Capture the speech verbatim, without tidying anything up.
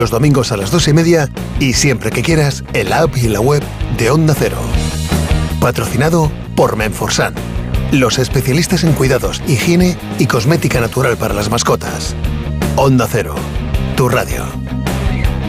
Los domingos a las dos y media y siempre que quieras en la app y en la web de Onda Cero. Patrocinado por Menforsan, los especialistas en cuidados, higiene y cosmética natural para las mascotas. Onda Cero, tu radio.